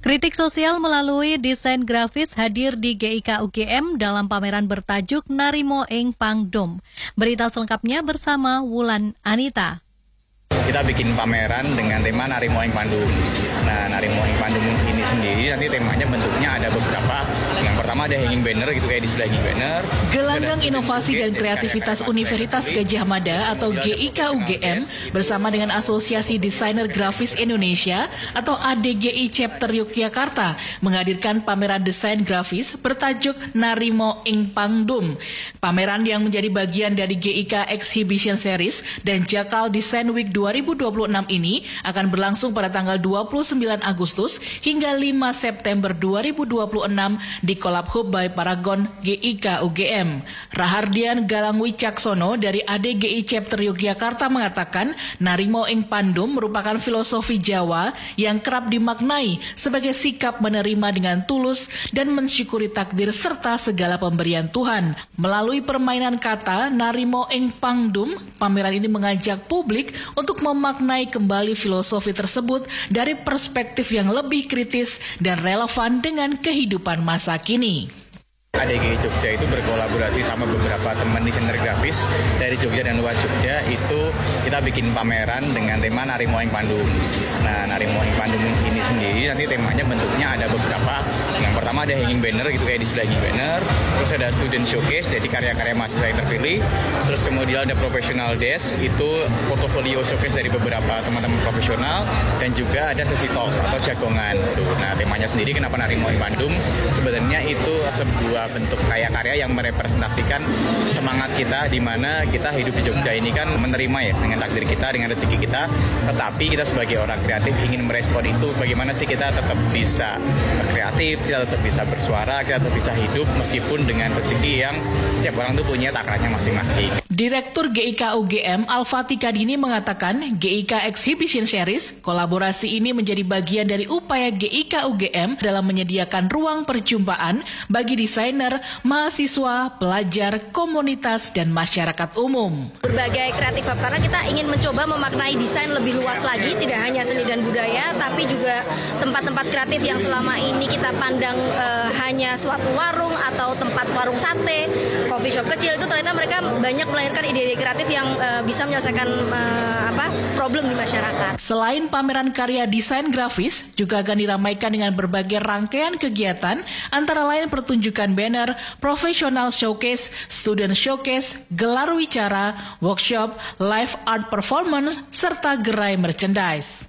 Kritik sosial melalui desain grafis hadir di GIK UGM dalam pameran bertajuk Narimo ing Pangdum. Berita selengkapnya bersama Wulan Anita. Kita bikin pameran dengan tema Narimo ing Pangdum. Nah, Narimo ing Pangdum ini sendiri nanti temanya bentuknya ada beberapa. Yang pertama ada hanging banner gitu kayak di sebelah hanging banner. Gelanggang Inovasi dan Kreativitas Universitas Gadjah Mada atau GIK UGM bersama dengan Asosiasi Desainer Grafis Indonesia atau ADGI Chapter Yogyakarta menghadirkan pameran desain grafis bertajuk Narimo ing Pangdum. Pameran yang menjadi bagian dari GIK Exhibition Series dan Jakal Design Week 2026 ini akan berlangsung pada tanggal 29 Agustus hingga 5 September 2026 di Collab Hub by Paragon GIK UGM. Rahardian Galang Wicaksono dari ADGI Chapter Yogyakarta mengatakan Narimo ing Pangdum merupakan filosofi Jawa yang kerap dimaknai sebagai sikap menerima dengan tulus dan mensyukuri takdir serta segala pemberian Tuhan. Melalui permainan kata Narimo ing Pangdum, pameran ini mengajak publik untuk memaknai kembali filosofi tersebut dari perspektif yang lebih kritis dan relevan dengan kehidupan masa kini. ADGI Jogja itu berkolaborasi sama beberapa teman desainer grafis dari Jogja dan luar Jogja. Itu kita bikin pameran dengan tema Narimo ing Pangdum. Nah, Narimo ing Pangdum ini sendiri nanti temanya bentuknya ada beberapa. Yang pertama ada hanging banner gitu kayak di sebelah hanging banner. Terus ada student showcase, jadi karya-karya mahasiswa yang terpilih. Terus kemudian ada professional desk, itu portofolio showcase dari beberapa teman-teman profesional. Dan juga ada sesi talks atau jagongan. Nah, temanya sendiri kenapa Narimo ing Pangdum? Sebenarnya itu sebuah bentuk karya-karya yang merepresentasikan semangat kita di mana kita hidup di Jogja ini kan menerima ya dengan takdir kita, dengan rezeki kita, tetapi kita sebagai orang kreatif ingin merespon itu bagaimana sih kita tetap bisa kreatif, kita tetap bisa bersuara, kita tetap bisa hidup meskipun dengan rezeki yang setiap orang tuh punya takarannya masing-masing. Direktur GIK UGM Al-Fatih Kadini mengatakan GIK Exhibition Series, kolaborasi ini menjadi bagian dari upaya GIK UGM dalam menyediakan ruang perjumpaan bagi desainer, mahasiswa, pelajar, komunitas, dan masyarakat umum. Berbagai kreatif hub karena kita ingin mencoba memaknai desain lebih luas lagi, tidak hanya seni dan budaya, tapi juga tempat-tempat kreatif yang selama ini kita pandang hanya suatu warung atau tempat warung sate, coffee shop kecil, itu ternyata mereka banyak melahirkan ide-ide kreatif yang bisa menyelesaikan problem di masyarakat. Selain pameran karya desain grafis, juga akan diramaikan dengan berbagai rangkaian kegiatan, antara lain pertunjukan banner, professional showcase, student showcase, gelar wicara, workshop, live art performance, serta gerai merchandise.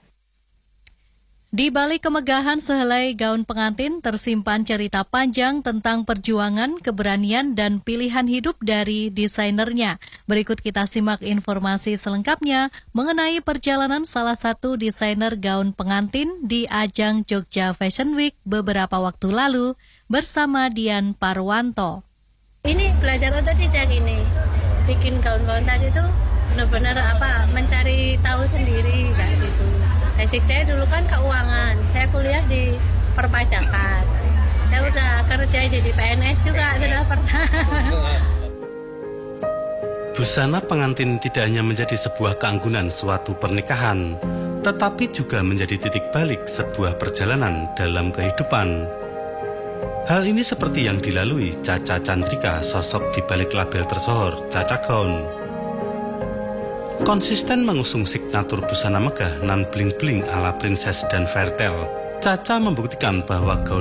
Di balik kemegahan sehelai gaun pengantin tersimpan cerita panjang tentang perjuangan, keberanian, dan pilihan hidup dari desainernya. Berikut kita simak informasi selengkapnya mengenai perjalanan salah satu desainer gaun pengantin di ajang Jogja Fashion Week beberapa waktu lalu bersama Dian Parwanto. Ini belajar otodidak ini, bikin gaun-gaun tadi itu benar-benar mencari tahu sendiri kayak gitu. Basic saya dulu kan keuangan, saya kuliah di perpajakan. Saya udah kerja jadi PNS juga, sudah pernah. Busana pengantin tidak hanya menjadi sebuah keanggunan suatu pernikahan, tetapi juga menjadi titik balik sebuah perjalanan dalam kehidupan. Hal ini seperti yang dilalui Caca Chandrika, sosok di balik label tersohor Caca Gaun. Konsisten mengusung signatur busana megah nan bling-bling ala princess dan fairytale, Caca membuktikan bahwa gaun